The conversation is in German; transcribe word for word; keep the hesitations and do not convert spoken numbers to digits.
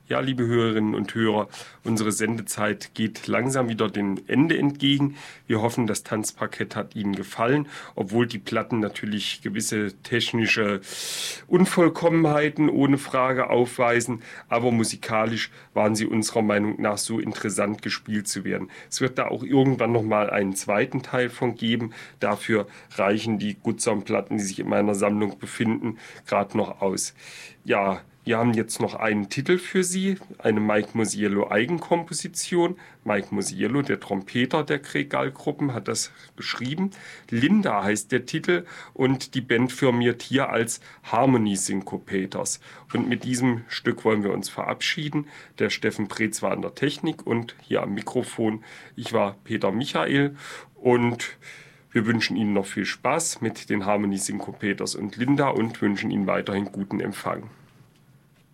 Ja, liebe Hörerinnen und Hörer, unsere Sendezeit geht langsam wieder dem Ende entgegen. Wir hoffen, das Tanzparkett hat Ihnen gefallen, obwohl die Platten natürlich gewisse technische Unvollkommenheiten ohne Frage aufweisen, aber musikalisch waren sie unserer Meinung nach so interessant gespielt zu werden. Es wird da auch irgendwann nochmal einen zweiten Teil von geben. Dafür reichen die Good Sound Platten, die sich in meiner Sammlung befinden, gerade noch aus. Ja, wir haben jetzt noch einen Titel für Sie, eine Mike Musiello Eigenkomposition. Mike Musiello, der Trompeter der Kregal-Gruppen, hat das geschrieben. Linda heißt der Titel und die Band firmiert hier als Harmony Syncopators. Und mit diesem Stück wollen wir uns verabschieden. Der Steffen Preetz war an der Technik und hier am Mikrofon. Ich war Peter Michael und wir wünschen Ihnen noch viel Spaß mit den Harmony Syncopators und Linda und wünschen Ihnen weiterhin guten Empfang.